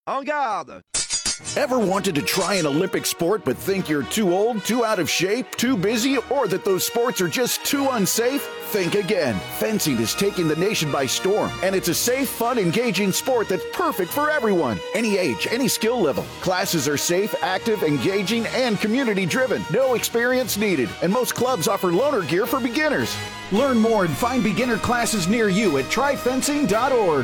En garde! Ever wanted to try an Olympic sport but think you're too old, too out of shape, too busy, or that those sports are just too unsafe? Think again. Fencing is taking the nation by storm, and it's a safe, fun, engaging sport that's perfect for everyone. Any age, any skill level. Classes are safe, active, engaging, and community-driven. No experience needed, and most clubs offer loaner gear for beginners. Learn more and find beginner classes near you at tryfencing.org.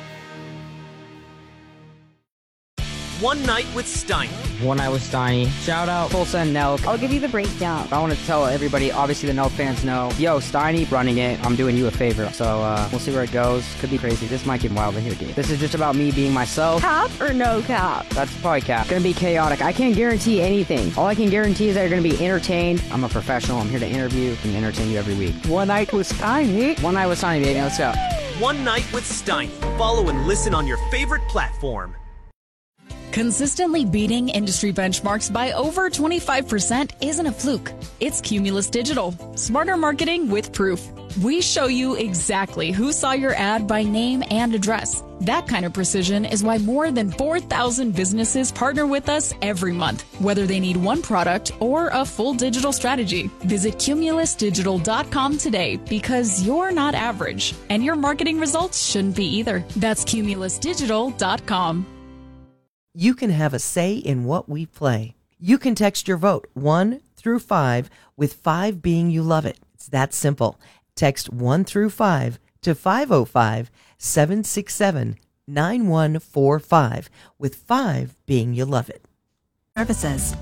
One Night with Steiny. One Night with Steiny. Shout out Tulsa and Nelk. I'll give you the breakdown. I want to tell everybody, obviously the Nelk fans know, yo, Steiny running it. I'm doing you a favor. So we'll see where it goes. Could be crazy. This might get wild in here, dude. This is just about me being myself. Cap or no cap? That's probably cap. Gonna be chaotic. I can't guarantee anything. All I can guarantee is that you're gonna be entertained. I'm a professional. I'm here to interview and entertain you every week. One Night with Steiny. One Night with Steiny, baby. Let's go. One Night with Steiny. Follow and listen on your favorite platform. Consistently beating industry benchmarks by over 25% isn't a fluke. It's Cumulus Digital. Smarter marketing with proof. We show you exactly who saw your ad by name and address. That kind of precision is why more than 4,000 businesses partner with us every month, whether they need one product or a full digital strategy. Visit cumulusdigital.com today because you're not average, and your marketing results shouldn't be either. That's cumulusdigital.com. You can have a say in what we play. You can text your vote 1 through 5, with 5 being you love it. It's that simple. Text 1 through 5 to 505-767-9145, with 5 being you love it. Services.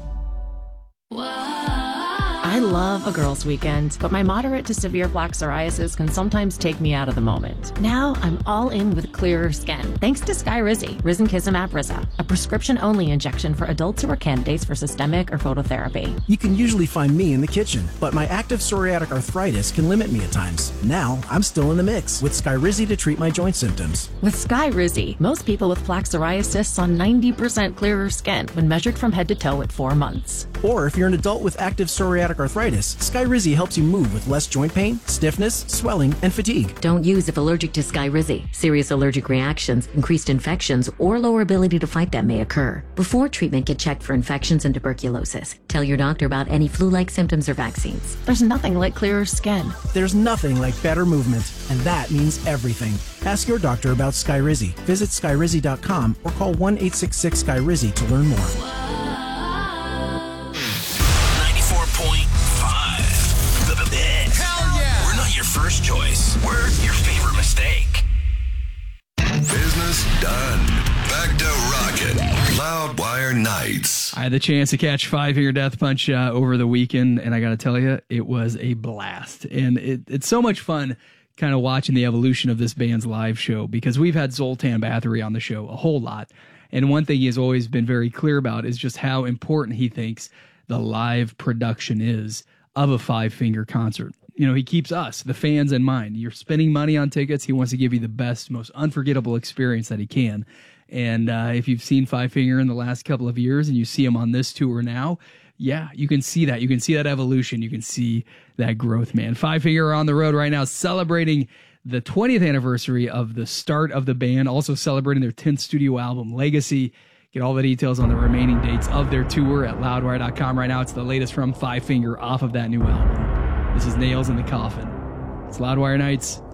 I love a girls' weekend, but my moderate to severe plaque psoriasis can sometimes take me out of the moment. Now I'm all in with clearer skin, thanks to Skyrizi, Risankizumab Riza, a prescription-only injection for adults who are candidates for systemic or phototherapy. You can usually find me in the kitchen, but my active psoriatic arthritis can limit me at times. Now I'm still in the mix with Skyrizi to treat my joint symptoms. With Skyrizi, most people with plaque psoriasis saw 90% clearer skin when measured from head to toe at 4 months. Or if you're an adult with active psoriatic arthritis, Skyrizi helps you move with less joint pain, stiffness, swelling, and fatigue. Don't use if allergic to Skyrizi. Serious allergic reactions, increased infections, or lower ability to fight them may occur. Before treatment, get checked for infections and tuberculosis. Tell your doctor about any flu-like symptoms or vaccines. There's nothing like clearer skin. There's nothing like better movement, and that means everything. Ask your doctor about Skyrizi. Visit Skyrizi.com or call 1-866-SKYRIZI to learn more. 94.5. The Bit. Hell yeah! We're not your first choice. We're your favorite mistake. Business done. Back to rockin'. Loudwire Nights. I had the chance to catch Five Finger Death Punch over the weekend, and I got to tell you, it was a blast. And it's so much fun kind of watching the evolution of this band's live show, because we've had Zoltan Bathory on the show a whole lot. And one thing he has always been very clear about is just how important he thinks the live production is of a Five Finger concert. You know, he keeps us, the fans, in mind. You're spending money on tickets. He wants to give you the best, most unforgettable experience that he can. And if you've seen Five Finger in the last couple of years and you see him on this tour now, yeah, you can see that. You can see that evolution. You can see that growth, man. Five Finger are on the road right now celebrating the 20th anniversary of the start of the band, also celebrating their 10th studio album, Legacy. Get all the details on the remaining dates of their tour at loudwire.com right now. It's the latest from Five Finger off of that new album. This is Nails in the Coffin. It's Loudwire Nights.